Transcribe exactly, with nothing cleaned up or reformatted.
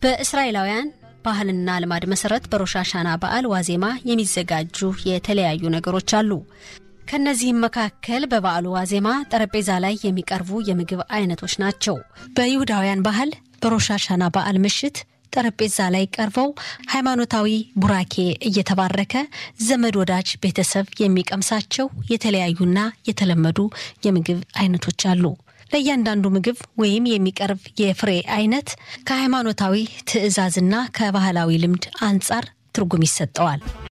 በእስራኤላውያን ባህልና ልማድ መሰረት በሮሽ ሃሻና በዓል ዋዜማ የሚዘጋጁ የተለያዩ ነገሮች አሉ። ከነዚህም መካከል በበዓሉ ዋዜማ ጠረጴዛ ላይ የሚቀርቡ የምግብ አይነቶች ናቸው። በይሁዳውያን ባህል በሮሽ ሃሻና በዓል ምሽት ጠረጴዛ ላይ ቀርበው ሃይማኖታዊ ቡራኬ እየተባረከ ዘመድ ወዳጅ ቤተሰብ የሚቀምሳቸው የተለያዩና የተለመዱ የምግብ አይነቶች አሉ። ለእያንዳንዱ ምግብ ወይም የሚቀርብ የፍሬ አይነት ከሃይማኖታዊ ትዕዛዝና ከባህላዊ ልምድ አንፃር ትርጉም ይሰጠዋል።